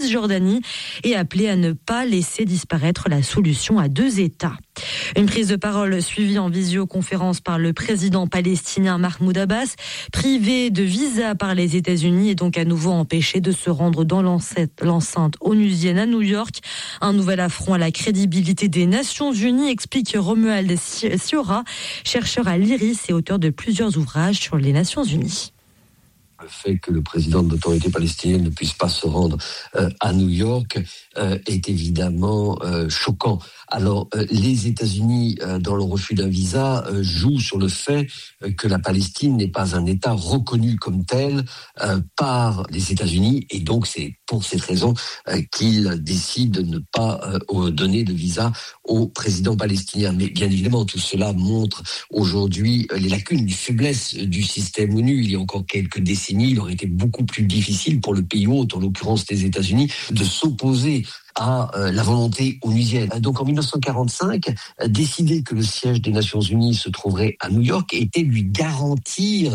Cisjordanie et appelé à ne pas laisser disparaître la solution à 2 États. Une prise de parole suivie en visioconférence par le président palestinien Mahmoud Abbas, privé de visa par les États-Unis et donc à nouveau empêché de se rendre dans l'enceinte onusienne à New York. Un nouvel affront à la crédibilité des Nations Unies, explique Romuald Siora, chercheur à l'IRIS et auteur de plusieurs ouvrages sur les Nations Unies. Le fait que le président de l'autorité palestinienne ne puisse pas se rendre à New York est évidemment choquant. Alors, les États-Unis, dans le refus d'un visa, jouent sur le fait que la Palestine n'est pas un État reconnu comme tel par les États-Unis, et donc c'est pour cette raison qu'ils décident de ne pas donner de visa au président palestinien. Mais bien évidemment, tout cela montre aujourd'hui les lacunes, les faiblesses du système ONU. Il y a encore quelques décennies, il aurait été beaucoup plus difficile pour le pays hôte, en l'occurrence les États-Unis, de s'opposer à la volonté onusienne. Donc en 1945, décider que le siège des Nations Unies se trouverait à New York était lui garantir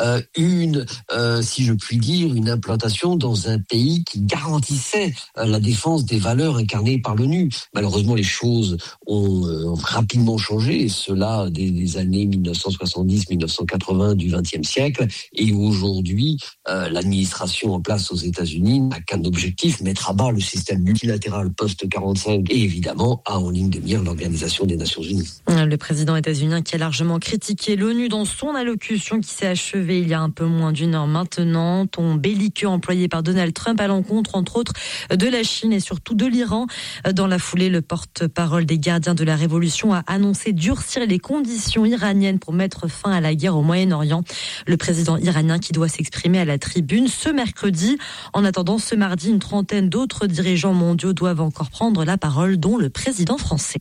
si je puis dire, une implantation dans un pays qui garantissait la défense des valeurs incarnées par l'ONU. Malheureusement, les choses ont rapidement changé, et cela des années 1970-1980 du XXe siècle. Et aujourd'hui, l'administration en place aux États-Unis n'a qu'un objectif, mettre à bas le système multilatéral post-45 et évidemment a en ligne de mire l'Organisation des Nations Unies. Le président états-unien qui a largement critiqué l'ONU dans son allocution qui s'est achevée il y a un peu moins d'une heure maintenant. Ton belliqueux employé par Donald Trump à l'encontre, entre autres, de la Chine et surtout de l'Iran. Dans la foulée, le porte-parole des gardiens de la Révolution a annoncé durcir les conditions iraniennes pour mettre fin à la guerre au Moyen-Orient. Le président iranien qui doit s'exprimer à la tribune ce mercredi. En attendant, ce mardi, une trentaine d'autres dirigeants mondiaux doivent encore prendre la parole, dont le président français.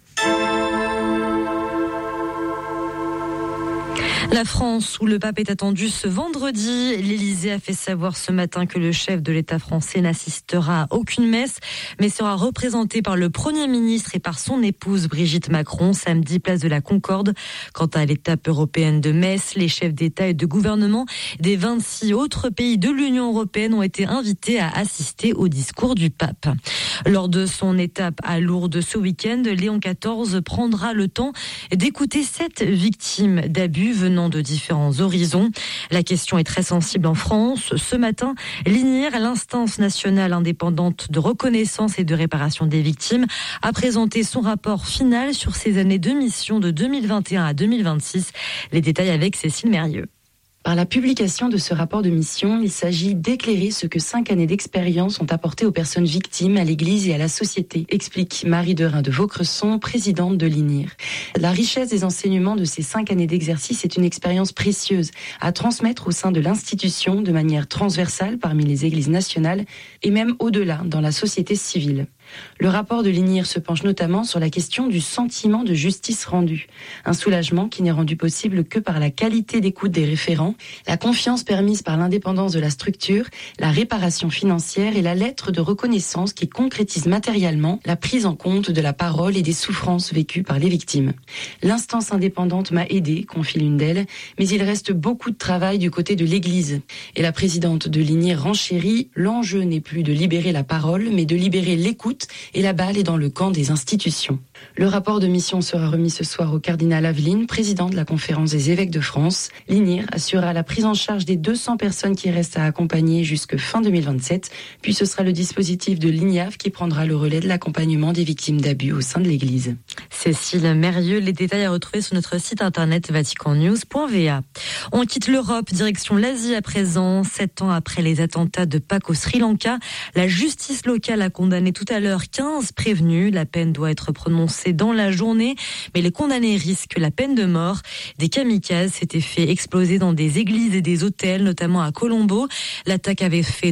La France, où le pape est attendu ce vendredi. L'Élysée a fait savoir ce matin que le chef de l'État français n'assistera à aucune messe, mais sera représenté par le Premier ministre et par son épouse Brigitte Macron, samedi, place de la Concorde. Quant à l'étape européenne de Metz, les chefs d'État et de gouvernement des 26 autres pays de l'Union européenne ont été invités à assister au discours du pape. Lors de son étape à Lourdes ce week-end, Léon XIV prendra le temps d'écouter 7 victimes d'abus venant de différents horizons. La question est très sensible en France. Ce matin, l'INIR, l'instance nationale indépendante de reconnaissance et de réparation des victimes, a présenté son rapport final sur ses années de mission de 2021 à 2026. Les détails avec Cécile Mérieux. Par la publication de ce rapport de mission, il s'agit d'éclairer ce que 5 années d'expérience ont apporté aux personnes victimes, à l'Église et à la société, explique Marie Derain de Vaucresson, présidente de l'INIR. La richesse des enseignements de ces 5 années d'exercice est une expérience précieuse à transmettre au sein de l'institution de manière transversale parmi les églises nationales et même au-delà dans la société civile. Le rapport de l'INIR se penche notamment sur la question du sentiment de justice rendue. Un soulagement qui n'est rendu possible que par la qualité d'écoute des référents, la confiance permise par l'indépendance de la structure, la réparation financière et la lettre de reconnaissance qui concrétise matériellement la prise en compte de la parole et des souffrances vécues par les victimes. L'instance indépendante m'a aidée, confie l'une d'elles, mais il reste beaucoup de travail du côté de l'Église. Et la présidente de l'INIR renchérit, l'enjeu n'est plus de libérer la parole, mais de libérer l'écoute, et la balle est dans le camp des institutions. Le rapport de mission sera remis ce soir au cardinal Aveline, président de la Conférence des évêques de France. L'INIR assurera la prise en charge des 200 personnes qui restent à accompagner jusque fin 2027. Puis ce sera le dispositif de l'INIAV qui prendra le relais de l'accompagnement des victimes d'abus au sein de l'Église. Cécile Mérieux, les détails à retrouver sur notre site internet vaticannews.va. On quitte l'Europe, direction l'Asie à présent. 7 ans après les attentats de Pâques au Sri Lanka, la justice locale a condamné tout à l'heure 15 prévenus. La peine doit être prononcée dans la journée, mais les condamnés risquent la peine de mort. Des kamikazes s'étaient fait exploser dans des églises et des hôtels, notamment à Colombo. L'attaque avait fait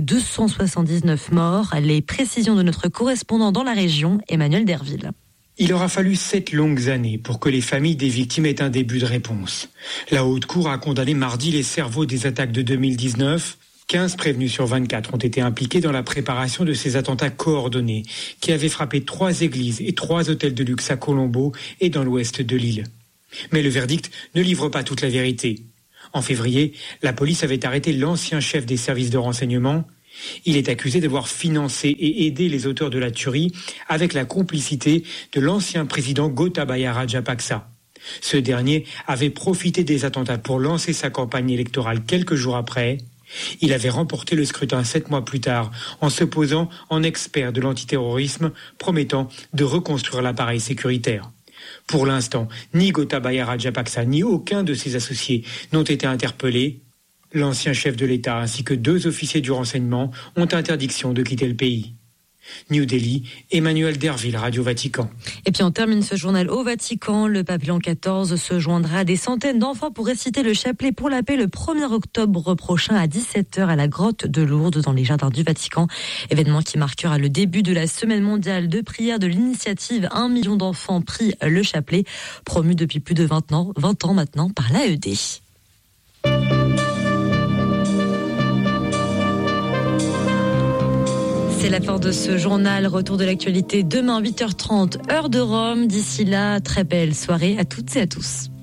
279 morts. Les précisions de notre correspondant dans la région, Emmanuel Derville. Il aura fallu 7 longues années pour que les familles des victimes aient un début de réponse. La Haute Cour a condamné mardi les cerveaux des attaques de 2019. 15 prévenus sur 24 ont été impliqués dans la préparation de ces attentats coordonnés qui avaient frappé 3 églises et 3 hôtels de luxe à Colombo et dans l'ouest de l'île. Mais le verdict ne livre pas toute la vérité. En février, la police avait arrêté l'ancien chef des services de renseignement. Il est accusé d'avoir financé et aidé les auteurs de la tuerie avec la complicité de l'ancien président Gotabaya Rajapaksa. Ce dernier avait profité des attentats pour lancer sa campagne électorale quelques jours après. Il avait remporté le scrutin 7 mois plus tard en se posant en expert de l'antiterrorisme, promettant de reconstruire l'appareil sécuritaire. Pour l'instant, ni Gotabaya Rajapaksa ni aucun de ses associés n'ont été interpellés. L'ancien chef de l'État ainsi que 2 officiers du renseignement ont interdiction de quitter le pays. New Delhi, Emmanuel Derville, Radio Vatican. Et puis on termine ce journal au Vatican. Le pape Léon XIV se joindra à des centaines d'enfants pour réciter le chapelet pour la paix le 1er octobre prochain à 17h à la grotte de Lourdes dans les jardins du Vatican. Événement qui marquera le début de la semaine mondiale de prière de l'initiative 1 million d'enfants prient le chapelet, promu depuis plus de 20 ans maintenant par l'AED. C'est la fin de ce journal. Retour de l'actualité demain 8h30, heure de Rome. D'ici là, très belle soirée à toutes et à tous.